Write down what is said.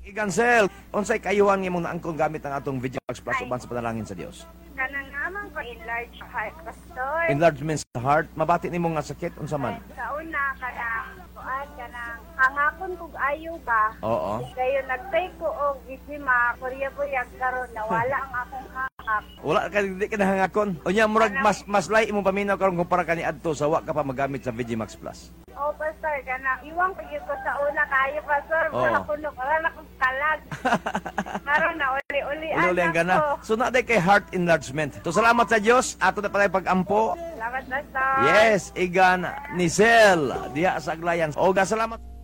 Igansel, unsay kayuhan nga mong naangkon gamit ang atong VGMax Plus uban sa panalangin sa Dios? Kanang naman ko enlarge heart, pastor. Enlargement sa heart, mabati nimo nga sakit unsa man? Sa una, kanang hangakon kog ayo ba? Oo. Kayo nagtay ko og gisima, kurya-kuryag karon nawala ang akong hangak. Wala ka di ka nahangakon. Unya murag mas lay imong paminaw karon kumpara kani adto sa wa ka pa magamit sa VGMax Plus. Oh, pastor, kanang iwang ko ko sa una kayo, pastor. Wala ko no, wala na kong kalag. Karon na uli-uli Uli ang gana. So na kay heart enlargement. So salamat sa Dios ato na pala pag-ampo. Salamat, pastor. Yes, igan ni Sel diha sa Aglayan. O salamat.